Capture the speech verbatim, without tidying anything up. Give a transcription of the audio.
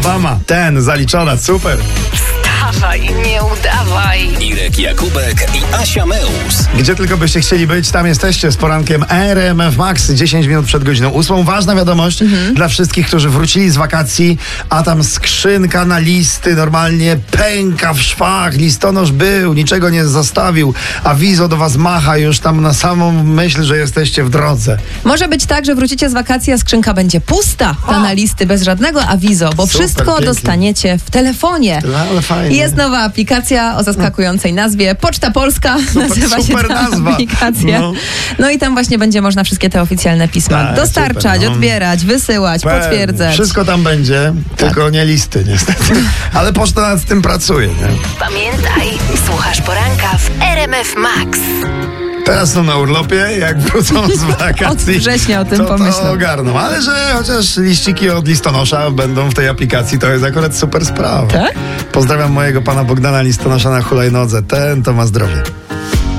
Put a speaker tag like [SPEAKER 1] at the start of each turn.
[SPEAKER 1] Alabama. Ten, zaliczona, super.
[SPEAKER 2] Wstawaj, nie udawaj.
[SPEAKER 3] Irek Jakubek i Asia Meus.
[SPEAKER 1] Gdzie tylko byście chcieli być, tam jesteście z porankiem R M F Max, dziesięć minut przed godziną ósmą. Ważna wiadomość mhm. dla wszystkich, którzy wrócili z wakacji, a tam skrzynka na listy normalnie pęka w szwach. Listonosz był, niczego nie zostawił, a Wizo do was macha już tam na samą myśl, że jesteście w drodze.
[SPEAKER 4] Może być tak, że wrócicie z wakacji, a skrzynka będzie pusta, ta na listy bez żadnego awizo, bo
[SPEAKER 1] Super,
[SPEAKER 4] wszystko
[SPEAKER 1] pięknie.
[SPEAKER 4] dostaniecie w telefonie.
[SPEAKER 1] No, ale fajnie.
[SPEAKER 4] Jest nowa aplikacja o zaskakującej nazwie Poczta Polska.
[SPEAKER 1] Super,
[SPEAKER 4] nazywa się
[SPEAKER 1] super
[SPEAKER 4] ta
[SPEAKER 1] nazwa.
[SPEAKER 4] aplikacja.
[SPEAKER 1] No.
[SPEAKER 4] No i tam właśnie będzie można wszystkie te oficjalne pisma
[SPEAKER 1] Tak,
[SPEAKER 4] dostarczać,
[SPEAKER 1] super, no.
[SPEAKER 4] odbierać, wysyłać,
[SPEAKER 1] Pewnie.
[SPEAKER 4] potwierdzać.
[SPEAKER 1] Wszystko tam będzie, tylko nie listy niestety. Ale poczta nad tym pracuje, nie?
[SPEAKER 2] Pamiętaj, słuchasz poranka w R M F Max.
[SPEAKER 1] Teraz są na urlopie, jak wrócą z wakacji.
[SPEAKER 4] Od września o tym
[SPEAKER 1] to,
[SPEAKER 4] pomyślą.
[SPEAKER 1] To ogarną, ale że chociaż liściki od listonosza będą w tej aplikacji, to jest akurat super sprawa.
[SPEAKER 4] Tak?
[SPEAKER 1] Pozdrawiam mojego pana Bogdana Listonosza na hulajnodze. Ten to ma zdrowie.